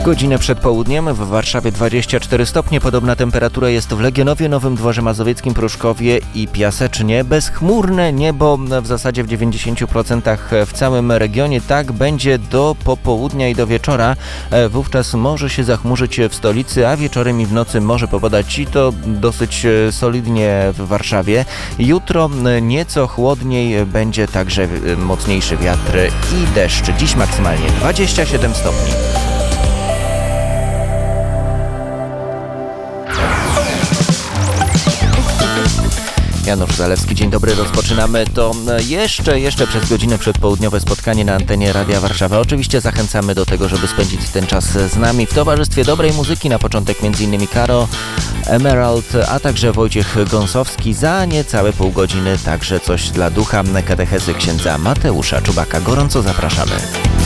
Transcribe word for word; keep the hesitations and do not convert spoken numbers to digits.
Godzinę przed południem w Warszawie dwadzieścia cztery stopnie. Podobna temperatura jest w Legionowie, Nowym Dworze Mazowieckim, Pruszkowie i Piasecznie. Bezchmurne niebo w zasadzie w dziewięćdziesięciu procentach w całym regionie. Tak będzie do popołudnia i do wieczora. Wówczas może się zachmurzyć w stolicy, a wieczorem i w nocy może popadać i to dosyć solidnie w Warszawie. Jutro nieco chłodniej, będzie także mocniejszy wiatr i deszcz. Dziś maksymalnie dwadzieścia siedem stopni. Janusz Zalewski, dzień dobry. Rozpoczynamy to jeszcze, jeszcze przez godzinę przedpołudniowe spotkanie na antenie Radia Warszawa. Oczywiście zachęcamy do tego, żeby spędzić ten czas z nami w towarzystwie dobrej muzyki. Na początek m.in. Karo, Emerald, a także Wojciech Gąsowski. Za niecałe pół godziny także coś dla ducha, katechezy księdza Mateusza Czubaka. Gorąco zapraszamy.